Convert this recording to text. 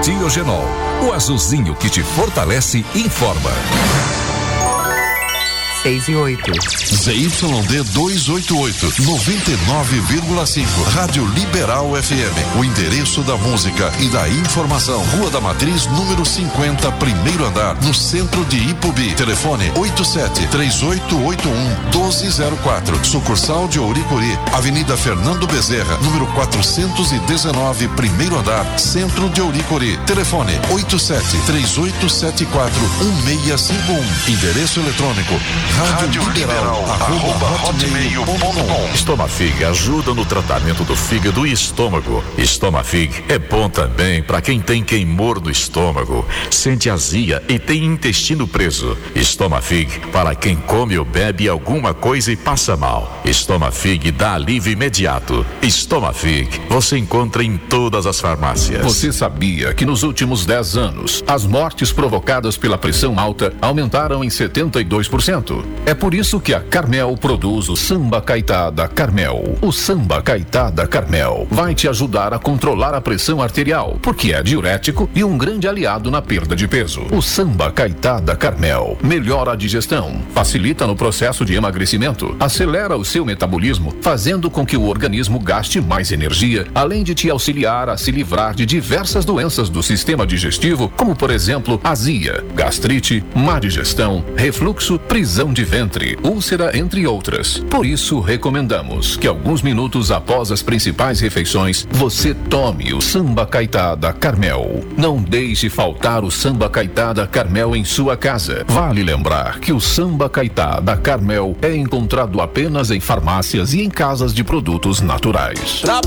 Tiogenol, o azulzinho que te fortalece e informa. 6 e 8. ZYD 288, 99,5. Rádio Liberal FM. O endereço da música e da informação. Rua da Matriz, número 50, primeiro andar, no centro de Ipubi. Telefone 87-3881-1204. Sucursal de Ouricuri. Avenida Fernando Bezerra, número 419, primeiro andar, centro de Ouricuri. Telefone 87-3874-1651. Endereço eletrônico Rádio Liberal, @hotmail.com. Estomafig ajuda no tratamento do fígado e estômago. Estomafig é bom também para quem tem queimor no estômago, sente azia e tem intestino preso. Estomafig para quem come ou bebe alguma coisa e passa mal. Estomafig dá alívio imediato. Estomafig você encontra em todas as farmácias. Você sabia que nos últimos 10 anos as mortes provocadas pela pressão alta aumentaram em 72%? É por isso que a Carmel produz o Samba Caetá da Carmel. O Samba Caetá da Carmel vai te ajudar a controlar a pressão arterial, porque é diurético e um grande aliado na perda de peso. O Samba Caetá da Carmel melhora a digestão, facilita no processo de emagrecimento, acelera o seu metabolismo, fazendo com que o organismo gaste mais energia, além de te auxiliar a se livrar de diversas doenças do sistema digestivo, como por exemplo azia, gastrite, má digestão, refluxo, prisão de ventre, úlcera, entre outras. Por isso, recomendamos que alguns minutos após as principais refeições, você tome o Samba Caetá da Carmel. Não deixe faltar o Samba Caetá da Carmel em sua casa. Vale lembrar que o Samba Caetá da Carmel é encontrado apenas em farmácias e em casas de produtos naturais.